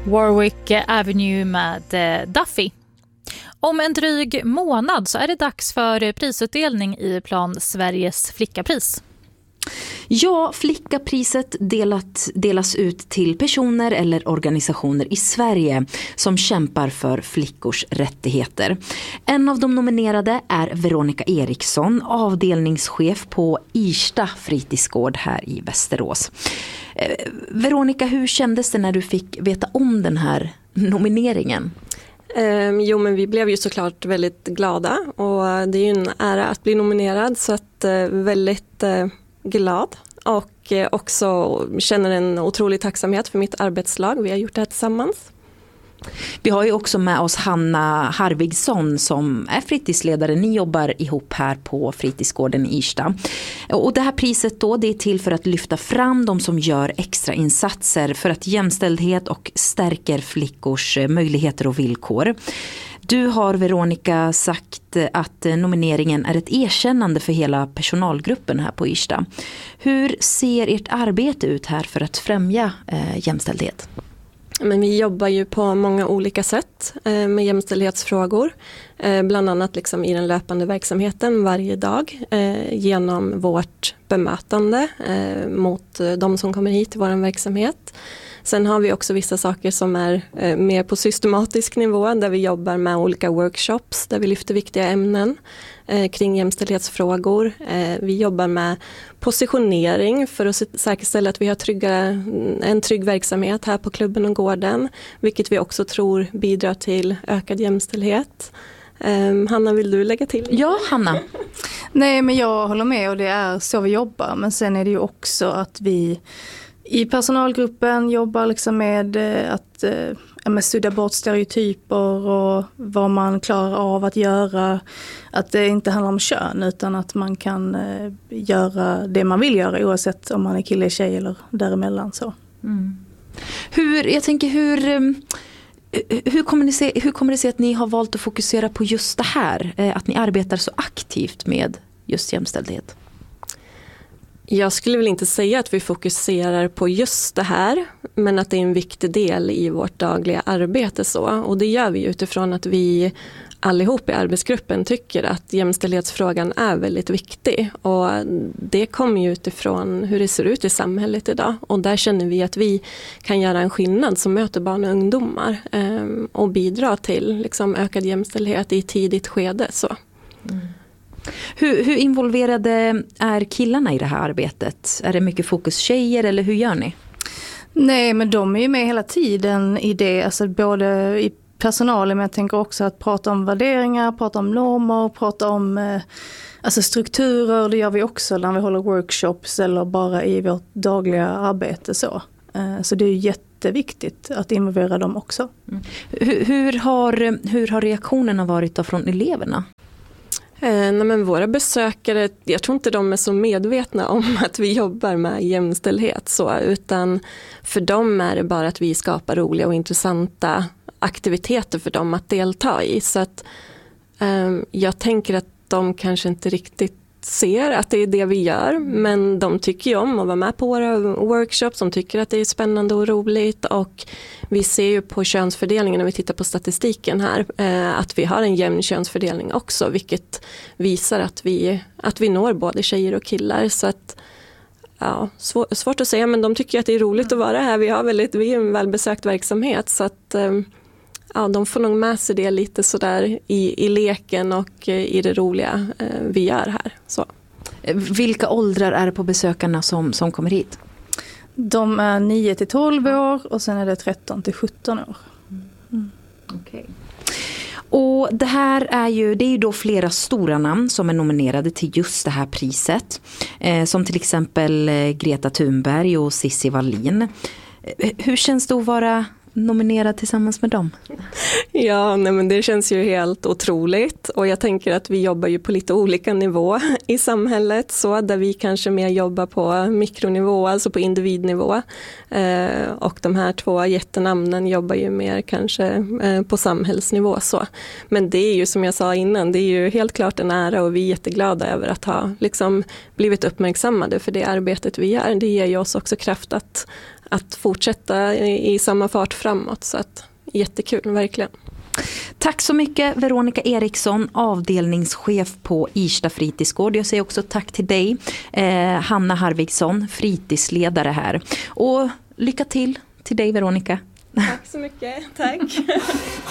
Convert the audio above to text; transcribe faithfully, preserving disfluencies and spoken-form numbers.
Warwick Avenue med Duffy. Om en dryg månad så är det dags för prisutdelning i Plan Sveriges flickapris. Ja, flickapriset delat, delas ut till personer eller organisationer i Sverige som kämpar för flickors rättigheter. En av de nominerade är Veronica Eriksson, avdelningschef på Irsta fritidsgård här i Västerås. Eh, Veronica, hur kändes det när du fick veta om den här nomineringen? Eh, jo, men vi blev ju såklart väldigt glada och det är ju en ära att bli nominerad, så att eh, väldigt eh, glad och eh, också känner en otrolig tacksamhet för mitt arbetslag. Vi har gjort det här tillsammans. Vi har ju också med oss Hanna Harvigsson som är fritidsledare. Ni jobbar ihop här på fritidsgården i Irsta. Och det här priset då, det är till för att lyfta fram de som gör extra insatser för att jämställdhet och stärker flickors möjligheter och villkor. Du har, Veronica, sagt att nomineringen är ett erkännande för hela personalgruppen här på Irsta. Hur ser ert arbete ut här för att främja eh, jämställdhet? Men vi jobbar ju på många olika sätt eh, med jämställdhetsfrågor. Eh, bland annat liksom i den löpande verksamheten varje dag eh, genom vårt bemötande eh, mot de som kommer hit till vår verksamhet. Sen har vi också vissa saker som är eh, mer på systematisk nivå, där vi jobbar med olika workshops där vi lyfter viktiga ämnen eh, kring jämställdhetsfrågor. Eh, vi jobbar med positionering för att säkerställa att vi har trygga, en trygg verksamhet här på klubben och gården, vilket vi också tror bidrar till ökad jämställdhet. Eh, Hanna, vill du lägga till? Ja, Hanna. Nej, men jag håller med, och det är så vi jobbar. Men sen är det ju också att vi i personalgruppen jobbar liksom med att ja, med studera bort stereotyper och vad man klarar av att göra. Att det inte handlar om kön, utan att man kan eh, göra det man vill göra oavsett om man är kille, tjej eller däremellan. Så. Mm. Hur, jag tänker hur, hur, kommer det sig, hur kommer det sig att ni har valt att fokusera på just det här? Att ni arbetar så aktivt med just jämställdhet? Jag skulle väl inte säga att vi fokuserar på just det här, men att det är en viktig del i vårt dagliga arbete. Så. Och det gör vi utifrån att vi allihop i arbetsgruppen tycker att jämställdhetsfrågan är väldigt viktig. Och det kommer ju utifrån hur det ser ut i samhället idag. Och där känner vi att vi kan göra en skillnad som möter barn och ungdomar eh, och bidra till liksom, ökad jämställdhet i ett tidigt skede. Så. Mm. Hur, hur involverade är killarna i det här arbetet? Är det mycket fokus tjejer eller hur gör ni? Nej, men de är ju med hela tiden i det, alltså både i personalen, men jag tänker också att prata om värderingar, prata om normer, prata om eh, alltså strukturer. Det gör vi också när vi håller workshops eller bara i vårt dagliga arbete. Så, eh, så det är ju jätteviktigt att involvera dem också. Mm. Hur, hur, har, hur har reaktionerna varit då från eleverna? Eh, nej men våra besökare, jag tror inte de är så medvetna om att vi jobbar med jämställdhet så, utan för dem är det bara att vi skapar roliga och intressanta aktiviteter för dem att delta i. Så att eh, jag tänker att de kanske inte riktigt ser att det är det vi gör, men de tycker ju om att vara med på våra workshops, de tycker att det är spännande och roligt, och vi ser ju på könsfördelningen när vi tittar på statistiken här eh, att vi har en jämn könsfördelning också, vilket visar att vi, att vi når både tjejer och killar. Så att ja, svår, svårt att säga, men de tycker att det är roligt att vara här. Vi har väldigt, vi är en välbesökt verksamhet, så att eh, ja, de får nog med sig det lite sådär i, i leken och i det roliga eh, vi gör här. Så. Vilka åldrar är det på besökarna som, som kommer hit? De är nio till tolv år och sen är det tretton till sjutton år. Mm. Okej. Och det här är ju, det är ju då flera stora namn som är nominerade till just det här priset. Eh, som till exempel eh, Greta Thunberg och Cissi Wallin. Eh, hur känns det att vara nominerad tillsammans med dem? Ja, nej, men det känns ju helt otroligt, och jag tänker att vi jobbar ju på lite olika nivå i samhället, så där vi kanske mer jobbar på mikronivå, alltså på individnivå, eh, och de här två jättenamnen jobbar ju mer kanske eh, på samhällsnivå. Så. Men det är ju som jag sa innan, det är ju helt klart en ära, och vi är jätteglada över att ha liksom blivit uppmärksammade för det arbetet vi gör. Det ger ju oss också kraft att att fortsätta i, i samma fart framåt. Så att, jättekul, verkligen. Tack så mycket Veronica Eriksson, avdelningschef på Irsta fritidsgård. Jag säger också tack till dig, eh, Hanna Harvigsson, fritidsledare här. Och lycka till till dig Veronica. Tack så mycket, tack.